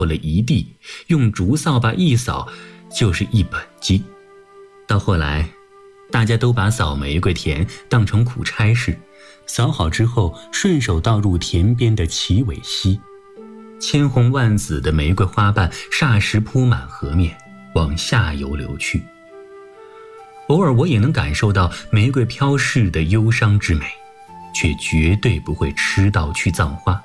了一地，用竹扫把一扫就是一本经。到后来大家都把扫玫瑰田当成苦差事，扫好之后顺手倒入田边的齐尾溪，千红万紫的玫瑰花瓣霎时铺满河面，往下游流去。偶尔我也能感受到玫瑰飘逝的忧伤之美，却绝对不会吃到去葬花。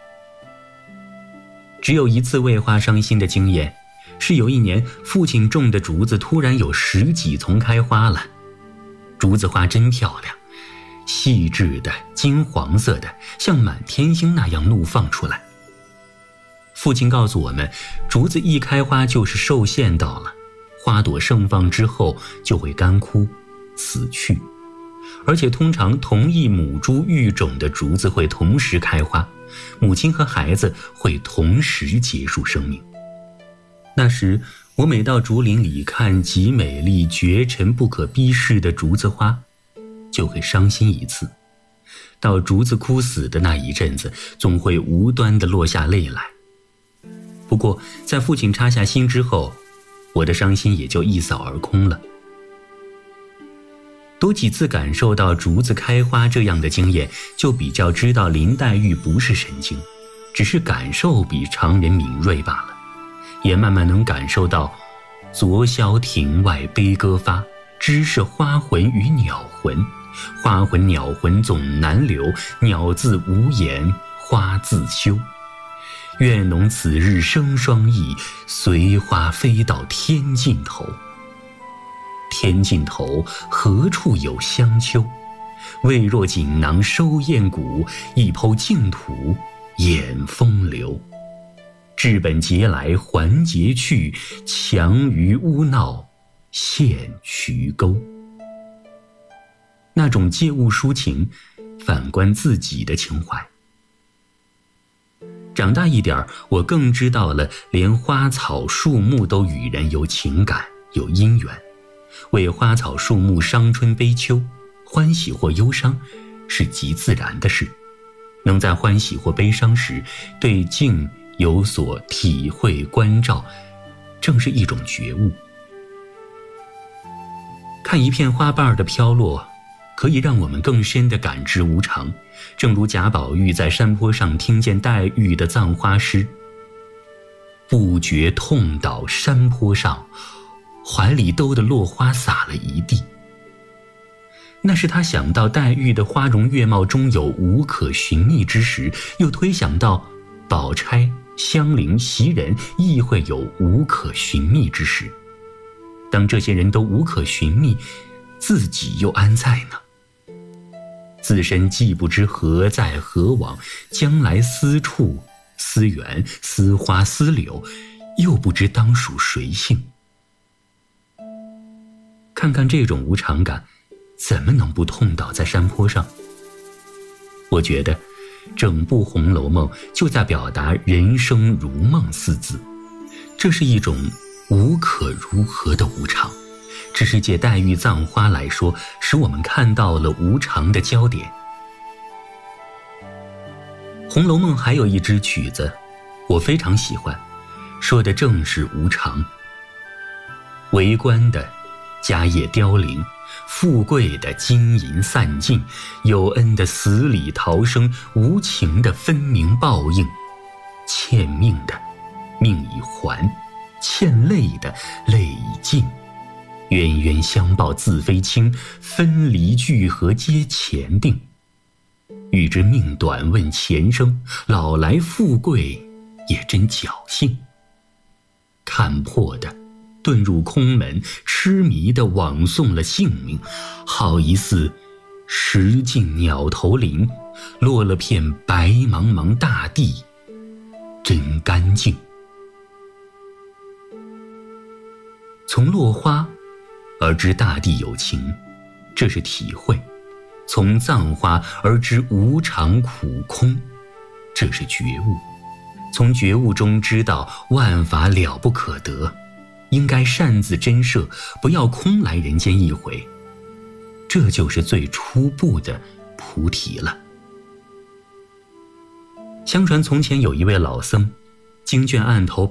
只有一次为花伤心的经验，是有一年父亲种的竹子突然有10几丛开花了。竹子花真漂亮，细致的金黄色的，像满天星那样怒放出来。父亲告诉我们，竹子一开花就是寿限到了，花朵盛放之后就会干枯死去，而且通常同一母株育种的竹子会同时开花，母亲和孩子会同时结束生命。那时我每到竹林里看极美丽绝尘不可逼视的竹子花，就会伤心一次。到竹子枯死的那一阵子，总会无端地落下泪来。不过在父亲插下心之后，我的伤心也就一扫而空了。多几次感受到竹子开花这样的经验，就比较知道林黛玉不是神经，只是感受比常人敏锐罢了。也慢慢能感受到昨宵庭外悲歌发，知是花魂与鸟魂，花魂鸟魂总难留，鸟自无言，花自羞。愿侬此日生双翼，随花飞到天尽头。天尽头何处有香丘？未若锦囊收燕骨，一抔净土掩风流。治本节来还节去，强于污闹陷渠沟。那种借物抒情，反观自己的情怀。长大一点，我更知道了连花草树木都与人有情感有因缘，为花草树木伤春悲秋，欢喜或忧伤是极自然的事。能在欢喜或悲伤时对境有所体会关照，正是一种觉悟。看一片花瓣的飘落，可以让我们更深地感知无常，正如贾宝玉在山坡上听见黛玉的葬花诗：不觉痛倒山坡上，怀里兜的落花洒了一地。那是他想到黛玉的花容月貌中有无可寻觅之时，又推想到宝钗、香菱、袭人亦会有无可寻觅之时。当这些人都无可寻觅，自己又安在呢？自身既不知何在何往，将来私处私园私花私柳，又不知当属谁姓。看看这种无常感，怎么能不痛倒在山坡上？我觉得整部《红楼梦》就在表达人生如梦4字，这是一种无可如何的无常，只是借黛玉葬花来说，使我们看到了无常的焦点。《红楼梦》还有一支曲子我非常喜欢，说的正是无常。为官的家业凋零，富贵的金银散尽，有恩的死里逃生，无情的分明报应，欠命的命已还，欠泪的泪已尽，冤冤相报自非轻，分离聚合皆前定。欲知命短问前生，老来富贵也真侥幸。看破的遁入空门，痴迷的枉送了性命，好一似石径鸟头林，落了片白茫茫大地，真干净。从落花而知大地有情，这是体会；从葬花而知无常苦空，这是觉悟；从觉悟中知道万法了不可得，应该擅自珍摄，不要空来人间一回，这就是最初步的菩提了。相传从前有一位老僧， 经卷案头